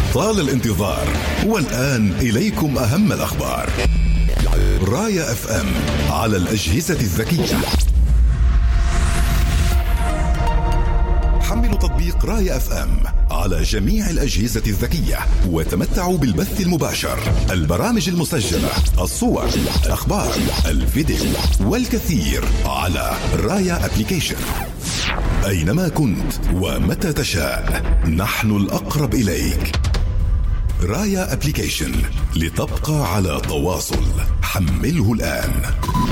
طال الانتظار، والآن إليكم أهم الأخبار. راية FM على الأجهزة الذكية. حملوا تطبيق راية FM على جميع الأجهزة الذكية وتمتعوا بالبث المباشر، البرامج المسجلة، الصور، الأخبار، الفيديو والكثير على راية أبليكيشن. أينما كنت ومتى تشاء، نحن الأقرب إليك. راية أبليكيشن، لتبقى على تواصل. حمله الآن.